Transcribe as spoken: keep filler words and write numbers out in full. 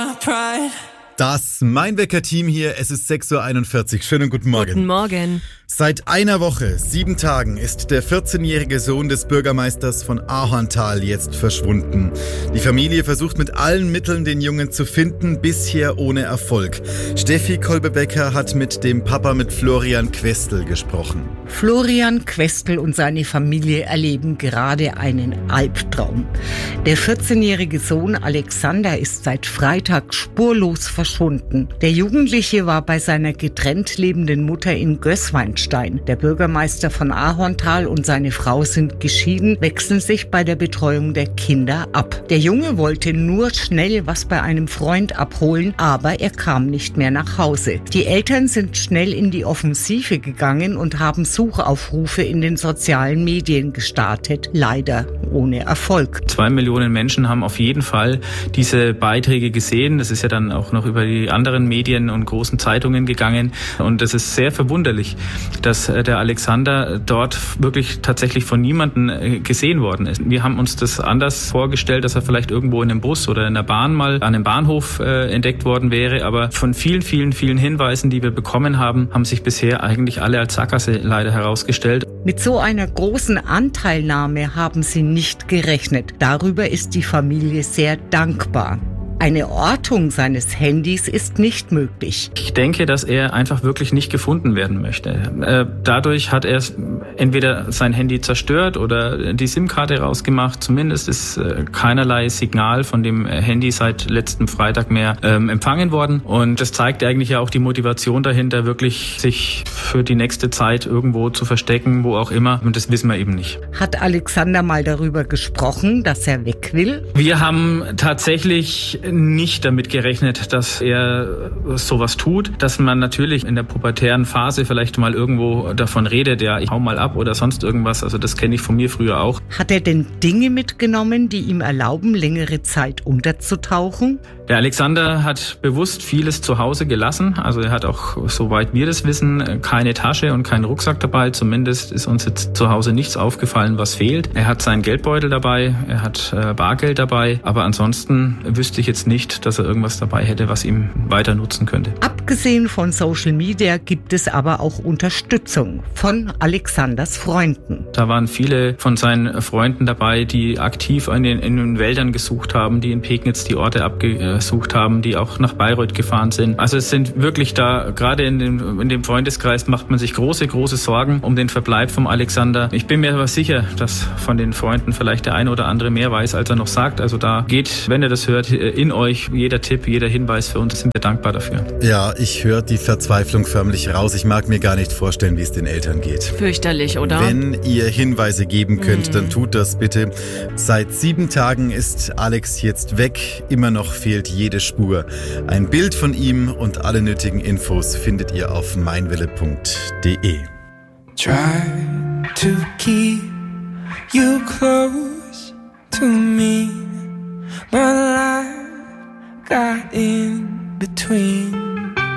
my pride. Das Mein-Wecker-Team hier, es ist sechs Uhr einundvierzig. Schönen guten Morgen. Guten Morgen. Seit einer Woche, sieben Tagen, ist der vierzehnjährige Sohn des Bürgermeisters von Ahorntal jetzt verschwunden. Die Familie versucht mit allen Mitteln, den Jungen zu finden, bisher ohne Erfolg. Steffi Kolbebecker hat mit dem Papa, mit Florian Questel, gesprochen. Florian Questel und seine Familie erleben gerade einen Albtraum. Der vierzehnjährige Sohn Alexander ist seit Freitag spurlos verschwunden. Der Jugendliche war bei seiner getrennt lebenden Mutter in Gößweinstein. Der Bürgermeister von Ahorntal und seine Frau sind geschieden, wechseln sich bei der Betreuung der Kinder ab. Der Junge wollte nur schnell was bei einem Freund abholen, aber er kam nicht mehr nach Hause. Die Eltern sind schnell in die Offensive gegangen und haben Suchaufrufe in den sozialen Medien gestartet. Leider ohne Erfolg. Zwei Millionen Menschen haben auf jeden Fall diese Beiträge gesehen. Das ist ja dann auch noch über die anderen Medien und großen Zeitungen gegangen. Und es ist sehr verwunderlich, dass der Alexander dort wirklich tatsächlich von niemandem gesehen worden ist. Wir haben uns das anders vorgestellt, dass er vielleicht irgendwo in einem Bus oder in der Bahn mal an einem Bahnhof äh, entdeckt worden wäre. Aber von vielen, vielen, vielen Hinweisen, die wir bekommen haben, haben sich bisher eigentlich alle als Sackgasse leider herausgestellt. Mit so einer großen Anteilnahme haben sie nicht gerechnet. Darüber ist die Familie sehr dankbar. Eine Ortung seines Handys ist nicht möglich. Ich denke, dass er einfach wirklich nicht gefunden werden möchte. Dadurch hat er entweder sein Handy zerstört oder die SIM-Karte rausgemacht. Zumindest ist keinerlei Signal von dem Handy seit letztem Freitag mehr empfangen worden. Und das zeigt eigentlich ja auch die Motivation dahinter, wirklich sich für die nächste Zeit irgendwo zu verstecken, wo auch immer. Und das wissen wir eben nicht. Hat Alexander mal darüber gesprochen, dass er weg will? Wir haben tatsächlich nicht damit gerechnet, dass er sowas tut, dass man natürlich in der pubertären Phase vielleicht mal irgendwo davon redet, ja, ich hau mal ab oder sonst irgendwas, also das kenne ich von mir früher auch. Hat er denn Dinge mitgenommen, die ihm erlauben, längere Zeit unterzutauchen? Der Alexander hat bewusst vieles zu Hause gelassen, also er hat auch, soweit wir das wissen, keine Tasche und keinen Rucksack dabei, zumindest ist uns jetzt zu Hause nichts aufgefallen, was fehlt. Er hat seinen Geldbeutel dabei, er hat äh, Bargeld dabei, aber ansonsten wüsste ich jetzt nicht, dass er irgendwas dabei hätte, was ihm weiter nutzen könnte. Abgesehen von Social Media gibt es aber auch Unterstützung von Alexanders Freunden. Da waren viele von seinen Freunden dabei, die aktiv in den, in den Wäldern gesucht haben, die in Pegnitz die Orte abgesucht haben, die auch nach Bayreuth gefahren sind. Also es sind wirklich da, gerade in dem, in dem Freundeskreis macht man sich große, große Sorgen um den Verbleib vom Alexander. Ich bin mir aber sicher, dass von den Freunden vielleicht der eine oder andere mehr weiß, als er noch sagt. Also da geht, wenn ihr das hört, in euch jeder Tipp, jeder Hinweis für uns, sind wir dankbar dafür. Ja, ich höre die Verzweiflung förmlich raus. Ich mag mir gar nicht vorstellen, wie es den Eltern geht. Fürchterlich, oder? Wenn ihr Hinweise geben könnt, mhm. dann tut das bitte. Seit sieben Tagen ist Alex jetzt weg. Immer noch fehlt jede Spur. Ein Bild von ihm und alle nötigen Infos findet ihr auf meinwille punkt de. Try to keep you close to me, but life got in between.